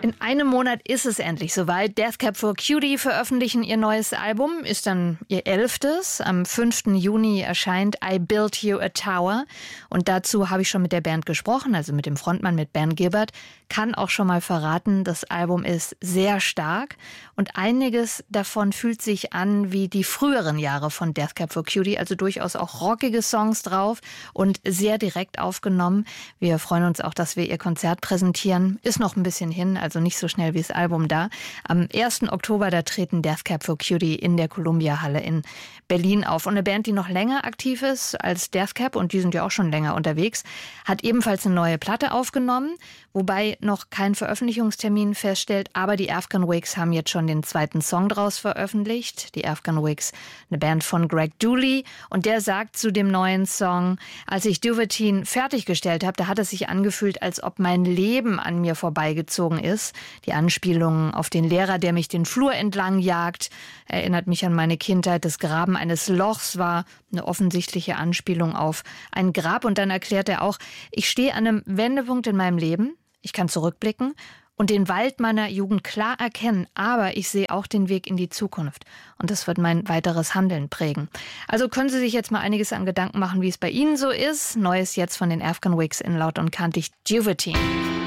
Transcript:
In einem Monat ist es endlich soweit. Death Cab for Cutie veröffentlichen ihr neues Album, ist dann ihr 11. Am 5. Juni erscheint I Built You a Tower. Und dazu habe ich schon mit der Band gesprochen, also mit dem Frontmann, mit Ben Gibbard. Kann auch schon mal verraten, das Album ist sehr stark. Und einiges davon fühlt sich an wie die früheren Jahre von Death Cab for Cutie. Also durchaus auch rockige Songs drauf und sehr direkt aufgenommen. Wir freuen uns auch, dass wir ihr Konzert präsentieren. Ist noch ein bisschen hin, also nicht so schnell wie das Album da. Am 1. Oktober, da treten Death Cab for Cutie in der Columbia-Halle in Berlin auf. Und eine Band, die noch länger aktiv ist als Death Cab, und die sind ja auch schon länger unterwegs, hat ebenfalls eine neue Platte aufgenommen, wobei noch kein Veröffentlichungstermin feststellt. Aber die Afghan Wigs haben jetzt schon den zweiten Song draus veröffentlicht. Die Afghan Wigs, eine Band von Greg Dooley. Und der sagt zu dem neuen Song: Als ich Duvertine fertiggestellt habe, da hat es sich angefühlt, als ob mein Leben an mir vorbeigezogen ist. Die Anspielung auf den Lehrer, der mich den Flur entlang jagt, erinnert mich an meine Kindheit. Das Graben eines Lochs war eine offensichtliche Anspielung auf ein Grab. Und dann erklärt er auch: Ich stehe an einem Wendepunkt in meinem Leben. Ich kann zurückblicken und den Wald meiner Jugend klar erkennen, aber ich sehe auch den Weg in die Zukunft. Und das wird mein weiteres Handeln prägen. Also können Sie sich jetzt mal einiges an Gedanken machen, wie es bei Ihnen so ist. Neues jetzt von den Afghan Wigs in laut und kantig Duvertine.